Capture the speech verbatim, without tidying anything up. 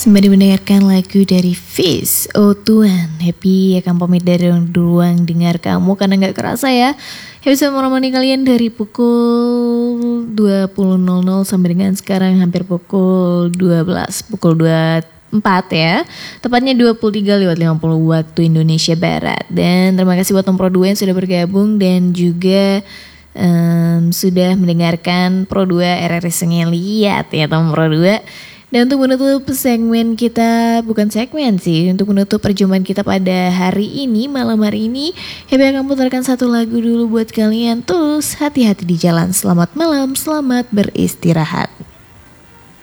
Kembali mendengarkan lagu dari Fizz, Oh Tuhan. Happy ya kan pamit dari ruang dengar kamu karena gak kerasa ya. Happy sama menemani kalian dari pukul dua puluh nol nol sampai dengan sekarang hampir pukul dua belas, pukul dua puluh empat ya. Tepatnya dua puluh tiga lewat lima puluh waktu Indonesia Barat. Dan terima kasih buat Tom Pro dua yang sudah bergabung dan juga um, sudah mendengarkan Pro dua R R S Ngeliat ya Tom Pro dua. Dan untuk menutup segmen kita, bukan segmen sih, untuk menutup perjumpaan kita pada hari ini, malam hari ini, Happy akan putarkan satu lagu dulu buat kalian. Terus hati-hati di jalan, selamat malam, selamat beristirahat.